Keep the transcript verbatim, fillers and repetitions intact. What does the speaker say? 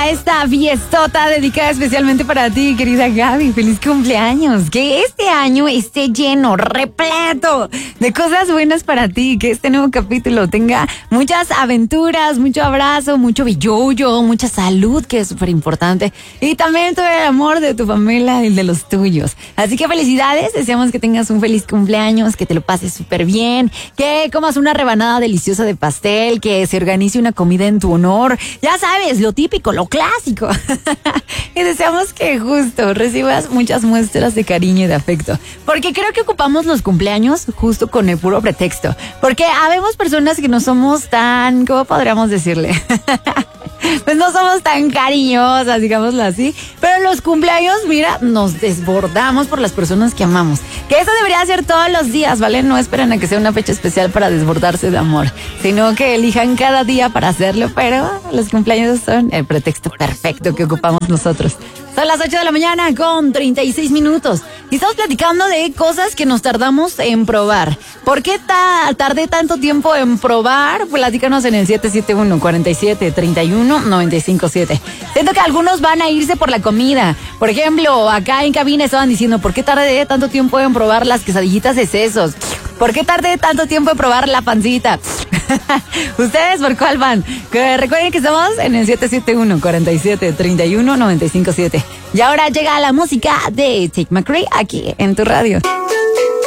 a esta fiestota dedicada especialmente para ti, querida Gaby. Feliz cumpleaños. Que este año esté lleno, repleto de cosas buenas para ti. Que este nuevo capítulo tenga muchas aventuras, mucho abrazo, mucho billullo, mucha salud, que es súper importante. Y también todo el amor de tu familia y de los tuyos. Así que felicidades. Deseamos que tengas un feliz cumpleaños, que te lo pases súper bien, que comas una rebanada deliciosa de pastel, que se organice una comida en tu honor. Ya sabes, lo típico, lo clásico. Y deseamos que justo recibas muchas muestras de cariño y de afecto. Porque creo que ocupamos los cumpleaños justo con el puro pretexto. Porque habemos personas que no somos tan, ¿cómo podríamos decirle? Pues no somos tan cariñosas, digámoslo así. Pero los cumpleaños, mira, nos desbordamos por las personas que amamos. Que eso debería ser todos los días, ¿vale? No esperen a que sea una fecha especial para desbordarse de amor, sino que elijan cada día para hacerlo. Pero los cumpleaños son el pretexto perfecto que ocupamos nosotros. Son las ocho de la mañana con treinta y seis minutos. Y estamos platicando de cosas que nos tardamos en probar. ¿Por qué ta- tardé tanto tiempo en probar? Platícanos en el siete siete uno, cuatro siete, tres uno, nueve cinco siete. Siento que algunos van a irse por la comida. Por ejemplo, acá en cabina estaban diciendo, ¿por qué tardé tanto tiempo en probar las quesadillitas de sesos? ¿Por qué tardé tanto tiempo en probar la pancita? ¿Ustedes por cuál van? Que recuerden que estamos en el siete siete uno, cuatro siete, tres uno, nueve cinco siete. Y ahora llega la música de Tate McRae aquí en tu radio.